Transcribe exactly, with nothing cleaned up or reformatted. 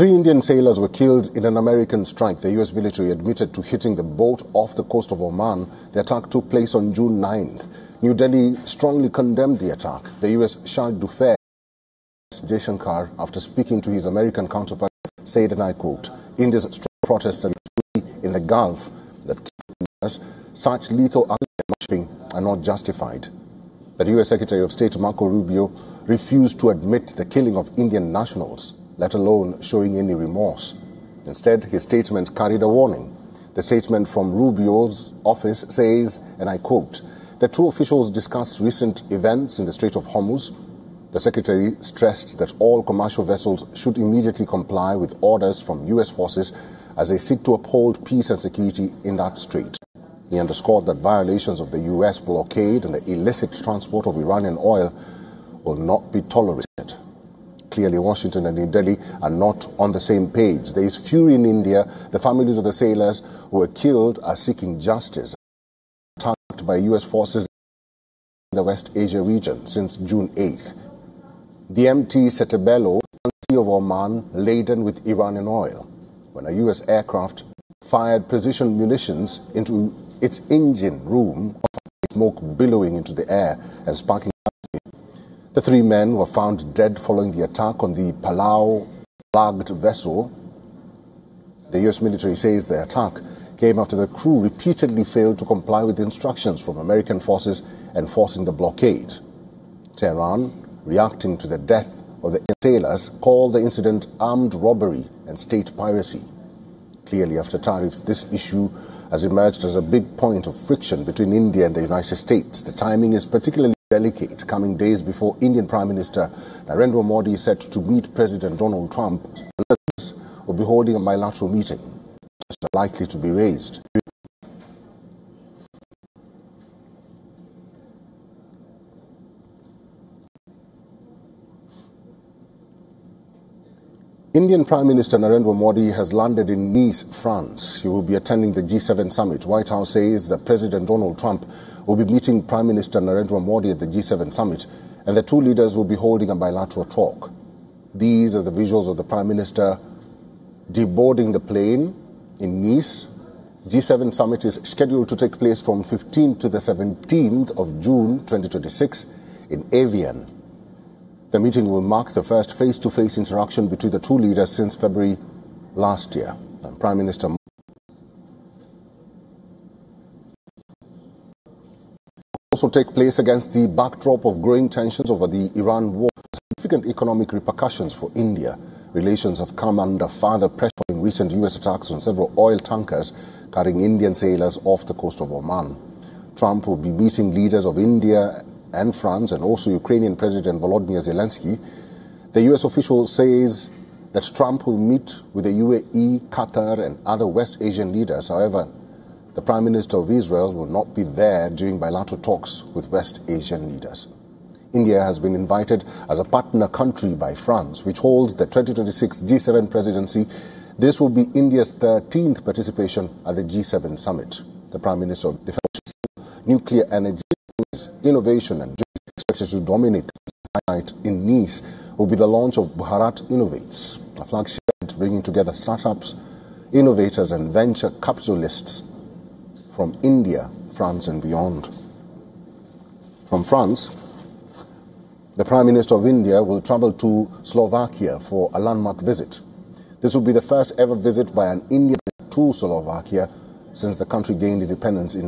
Three Indian sailors were killed in an American strike. The U S military admitted to hitting the boat off the coast of Oman. The attack took place on June ninth. New Delhi strongly condemned the attack. The U S Charge d'Affaires Jaishankar, after speaking to his American counterpart, said, and I quote, "India's strong protest in the Gulf that such lethal actions are not justified." The U S Secretary of State Marco Rubio refused to admit the killing of Indian nationals, let alone showing any remorse. Instead, his statement carried a warning. The statement from Rubio's office says, and I quote, "The two officials discussed recent events in the Strait of Hormuz." The Secretary stressed that all commercial vessels should immediately comply with orders from U S forces as they seek to uphold peace and security in that strait. He underscored that violations of the U S blockade and the illicit transport of Iranian oil will not be tolerated. Clearly, Washington and New Delhi are not on the same page. There is fury in India. The families of the sailors who were killed are seeking justice. Attacked by U S forces in the West Asia region since June eighth. The M T Setebello, Sea of Oman, laden with Iranian oil, when a U S aircraft fired precision munitions into its engine room, smoke billowing into the air and sparking. The three men were found dead following the attack on the Palau-flagged vessel. The U S military says the attack came after the crew repeatedly failed to comply with instructions from American forces enforcing the blockade. Tehran, reacting to the death of the sailors, called the incident armed robbery and state piracy. Clearly, after tariffs, this issue has emerged as a big point of friction between India and the United States. The timing is particularly delicate, coming days before Indian Prime Minister Narendra Modi is set to meet President Donald Trump and others will be holding a bilateral meeting. It's likely to be raised. Indian Prime Minister Narendra Modi has landed in Nice, France. He will be attending the G seven summit. White House says that President Donald Trump will be meeting Prime Minister Narendra Modi at the G seven summit, and the two leaders will be holding a bilateral talk. These are the visuals of the Prime Minister deboarding the plane in Nice. G seven summit is scheduled to take place from fifteenth to the seventeenth of June twenty twenty-six in Evian. The meeting will mark the first face-to-face interaction between the two leaders since February last year. And Prime Minister will also take place against the backdrop of growing tensions over the Iran war. Significant economic repercussions for India. Relations have come under further pressure following recent U S attacks on several oil tankers carrying Indian sailors off the coast of Oman. Trump will be meeting leaders of India and France, and also Ukrainian President Volodymyr Zelensky. The U S official says that Trump will meet with the U A E, Qatar, and other West Asian leaders. However, the Prime Minister of Israel will not be there during bilateral talks with West Asian leaders. India has been invited as a partner country by France, which holds the twenty twenty-six G seven presidency. This will be India's thirteenth participation at the G seven summit. The Prime Minister of Defense, Nuclear Energy, Innovation and expected to dominate the night in Nice will be the launch of Bharat Innovates, a flagship event bringing together startups, innovators and venture capitalists from India, France and beyond. From France, the Prime Minister of India will travel to Slovakia for a landmark visit. This will be the first ever visit by an Indian to Slovakia since the country gained independence in